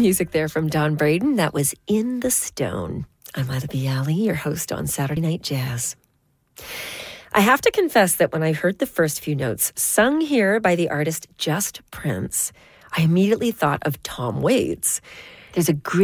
Music there from Don Braden. That was In the Stone. I'm Ida Bialy, your host on Saturday Night Jazz. I have to confess that when I heard the first few notes sung here by the artist Just Prince, I immediately thought of Tom Waits. There's a